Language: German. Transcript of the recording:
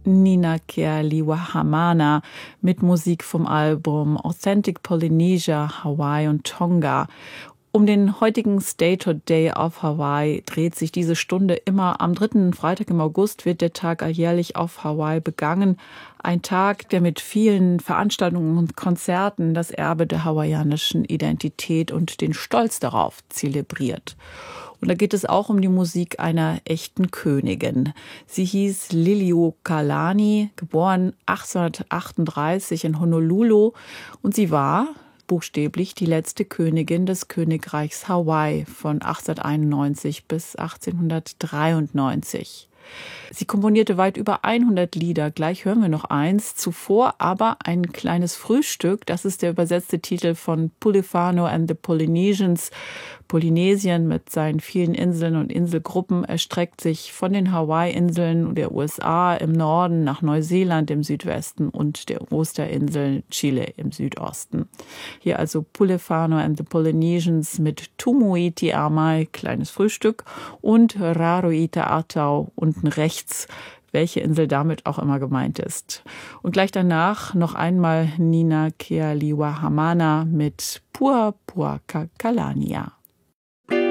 Nina Kealiwahamana mit Musik vom Album Authentic Polynesia, Hawaii und Tonga. Um den heutigen Statehood Day auf Hawaii dreht sich diese Stunde immer. Am 3. Freitag im August wird der Tag alljährlich auf Hawaii begangen. Ein Tag, der mit vielen Veranstaltungen und Konzerten das Erbe der hawaiianischen Identität und den Stolz darauf zelebriert. Und da geht es auch um die Musik einer echten Königin. Sie hieß Liliuokalani, geboren 1838 in Honolulu, und sie war buchstäblich die letzte Königin des Königreichs Hawaii von 1891 bis 1893. Sie komponierte weit über 100 Lieder. Gleich hören wir noch eins. Zuvor aber ein kleines Frühstück. Das ist der übersetzte Titel von Pulefano and the Polynesians. Polynesien mit seinen vielen Inseln und Inselgruppen erstreckt sich von den Hawaii-Inseln der USA im Norden nach Neuseeland im Südwesten und der Osterinsel Chile im Südosten. Hier also Pulefano and the Polynesians mit Tumuiti Amai, kleines Frühstück, und Raroita Atau unten rechts, welche Insel damit auch immer gemeint ist. Und gleich danach noch einmal Nina Kealiwahamana mit Pua Pua Kakalania.